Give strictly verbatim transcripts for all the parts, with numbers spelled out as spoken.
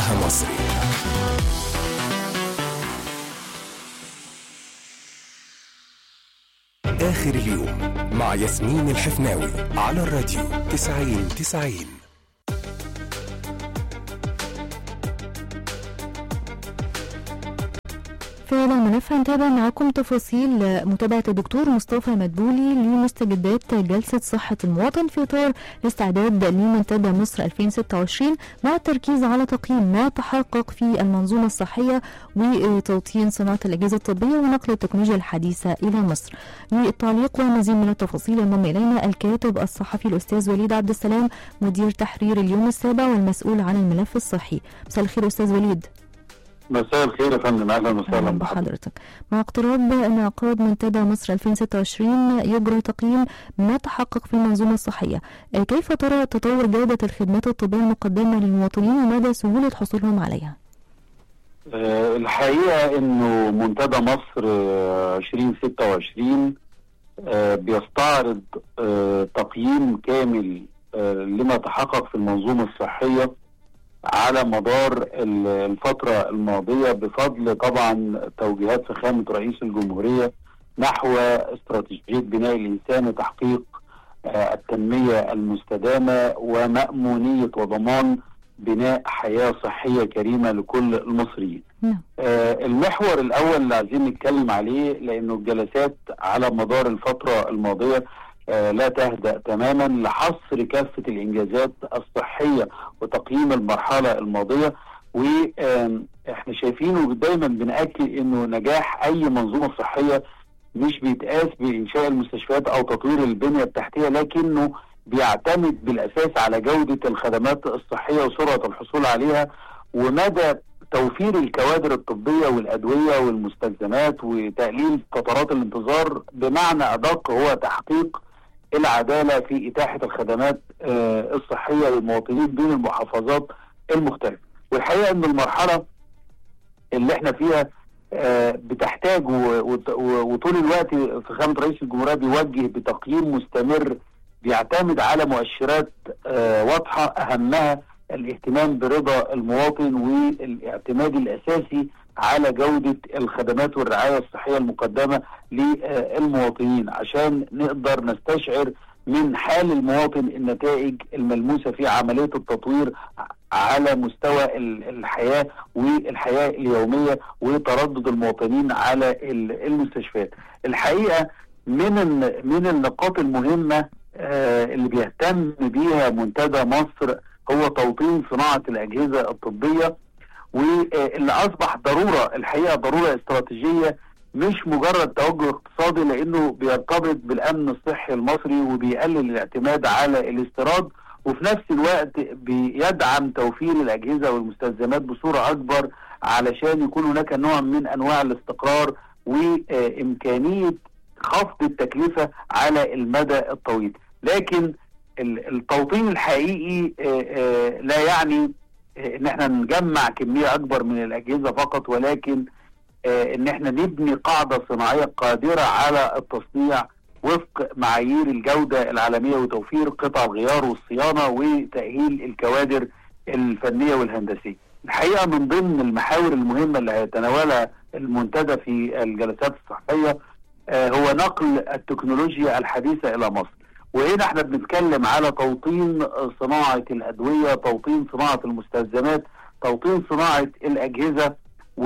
كلها مصري. آخر اليوم مع ياسمين الحفناوي على الراديو تسعين تسعين. في الملف هنتابع معاكم تفاصيل متابعة الدكتور مصطفى مدبولي لمستجدات جلسة صحة المواطن في إطار الاستعداد لمنتدى مصر ألفين وستة وعشرين مع التركيز على تقييم ما تحقق في المنظومة الصحية وتوطين صناعة الأجهزة الطبية ونقل التكنولوجيا الحديثة إلى مصر. للتعليق ومزيد من التفاصيل انضم إلينا الكاتب الصحفي الأستاذ وليد عبد السلام مدير تحرير اليوم السابع والمسؤول عن الملف الصحي. مساء الخير أستاذ وليد. مساء الخير يا فندم، اهلا وسهلا بحضرتك. مع اقتراب انعقاد منتدى مصر ألفين وستة وعشرين يجرى تقييم ما تحقق في المنظومه الصحيه، كيف ترى تطور جوده الخدمات الطبيه المقدمه للمواطنين ومدى سهوله حصولهم عليها؟ أه الحقيقه انه منتدى مصر ألفين وستة وعشرين أه بيستعرض أه تقييم كامل أه لما تحقق في المنظومه الصحيه على مدار الفترة الماضية بفضل طبعا توجيهات فخامة رئيس الجمهورية نحو استراتيجية بناء الإنسان وتحقيق التنمية المستدامة ومأمونية وضمان بناء حياة صحية كريمة لكل المصريين. المحور الأول اللي عايزين نتكلم عليه لأنه الجلسات على مدار الفترة الماضية آه لا تهدأ تماما لحصر كافة الإنجازات الصحية وتقييم المرحلة الماضية، وإحنا شايفينه دايما بنأكد إنه نجاح أي منظومة صحية مش بيتقاس بإنشاء المستشفيات أو تطوير البنية التحتية، لكنه بيعتمد بالأساس على جودة الخدمات الصحية وسرعة الحصول عليها ومدى توفير الكوادر الطبية والأدوية والمستلزمات وتقليل فترات الانتظار، بمعنى أدق هو تحقيق العدالة في إتاحة الخدمات آه الصحية للمواطنين بين المحافظات المختلفة. والحقيقة أن المرحلة اللي احنا فيها آه بتحتاج وطول الوقت فخامة رئيس الجمهورية بيوجه بتقييم مستمر بيعتمد على مؤشرات آه واضحة، أهمها الاهتمام برضا المواطن والاعتماد الأساسي على جودة الخدمات والرعاية الصحية المقدمة للمواطنين عشان نقدر نستشعر من حال المواطن النتائج الملموسة في عملية التطوير على مستوى الحياة والحياة اليومية وتردد المواطنين على المستشفيات. الحقيقة من من النقاط المهمة اللي بيهتم بيها منتدى مصر هو توطين صناعة الأجهزة الطبية، واللي أصبح ضرورة الحقيقة ضرورة استراتيجية مش مجرد توجه اقتصادي، لأنه بيرتبط بالأمن الصحي المصري وبيقلل الاعتماد على الاستيراد، وفي نفس الوقت بيدعم توفير الأجهزة والمستلزمات بصورة أكبر علشان يكون هناك نوع من أنواع الاستقرار وإمكانية خفض التكلفة على المدى الطويل. لكن التوطين الحقيقي لا يعني ان احنا نجمع كمية اكبر من الاجهزة فقط، ولكن ان احنا نبني قاعدة صناعية قادرة على التصنيع وفق معايير الجودة العالمية وتوفير قطع الغيار والصيانة وتأهيل الكوادر الفنية والهندسية. الحقيقة من ضمن المحاور المهمة اللي هيتناولها المنتدى في الجلسات الصحية هو نقل التكنولوجيا الحديثة الى مصر، وهنا احنا بنتكلم على توطين صناعة الأدوية، توطين صناعة المستلزمات، توطين صناعة الأجهزة،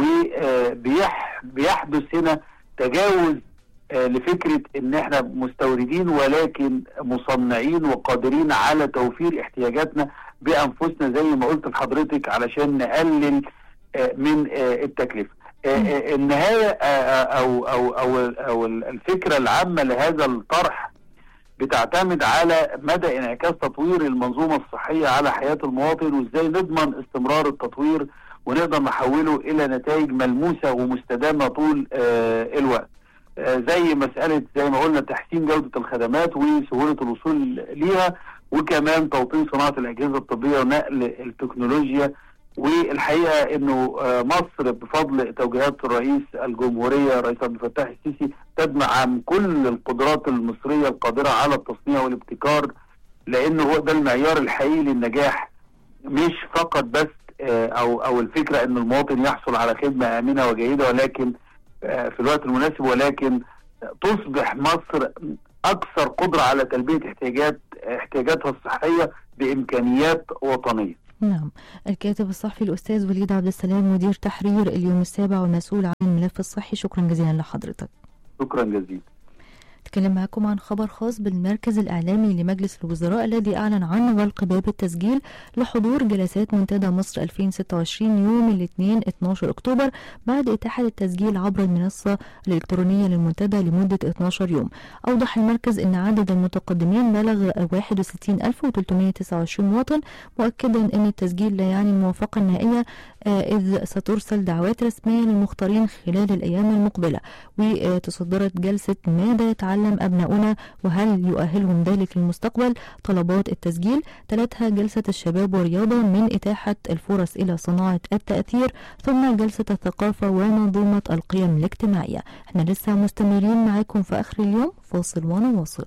وبيحدث هنا تجاوز لفكرة ان احنا مستوردين ولكن مصنعين وقادرين على توفير احتياجاتنا بأنفسنا زي ما قلت لحضرتك علشان نقلل من التكلفة. النهاية او او او او الفكرة العامة لهذا الطرح بتعتمد على مدى انعكاس تطوير المنظومة الصحية على حياة المواطن، وازاي نضمن استمرار التطوير ونقدر نحوله الى نتائج ملموسة ومستدامة طول آه الوقت، آه زي مسألة زي ما قلنا تحسين جودة الخدمات وسهولة الوصول ليها، وكمان توطين صناعة الأجهزة الطبية ونقل التكنولوجيا. والحقيقة انه مصر بفضل توجيهات الرئيس الجمهورية الرئيس عبد الفتاح السيسي تدعم كل القدرات المصرية القادرة على التصنيع والابتكار، لانه هو ده المعيار الحقيقي للنجاح، مش فقط بس او او الفكره ان المواطن يحصل على خدمه امنه وجيده ولكن في الوقت المناسب، ولكن تصبح مصر اكثر قدره على تلبيه احتياجات احتياجاتها الصحيه بامكانيات وطنيه. نعم. الكاتب الصحفي الأستاذ وليد عبد السلام مدير تحرير اليوم السابع والمسؤول عن الملف الصحي، شكرا جزيلا لحضرتك. شكرا جزيلا. نتكلم معكم عن خبر خاص بالمركز الإعلامي لمجلس الوزراء الذي أعلن عن غلق باب التسجيل لحضور جلسات منتدى مصر ألفين وستة وعشرين يوم الاثنين اثني عشر أكتوبر بعد إتاحة التسجيل عبر المنصة الإلكترونية للمنتدى لمدة اثني عشر يوم. أوضح المركز أن عدد المتقدمين بلغ واحد وستين ألف وثلاثمائة وتسعة وعشرين مواطن، مؤكدا أن التسجيل لا يعني الموافقة النهائية إذ سترسل دعوات رسمية للمختارين خلال الأيام المقبلة. وتصدرت جلسة ماذا يتعلم أبناؤنا وهل يؤهلهم ذلك للمستقبل طلبات التسجيل، تلتها جلسة الشباب والرياضة من إتاحة الفرص إلى صناعة التأثير، ثم جلسة الثقافة ومنظومة القيم الاجتماعية. احنا لسه مستمرين معاكم في آخر اليوم، فاصل ونواصل.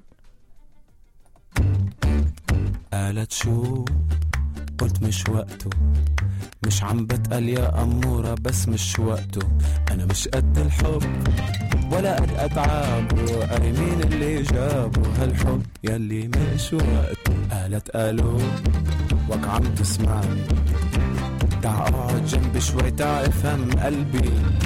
قالت شو قلت مش وقته، مش عم بتقل يا أمورة بس مش وقته، أنا مش قد الحب ولا قد أتعابه، أنا مين اللي جابه هالحب يلي مش وقته. قالت قالوا وك عم تسمعني، تعا اقعد جنبي شوي تعا افهم قلبي،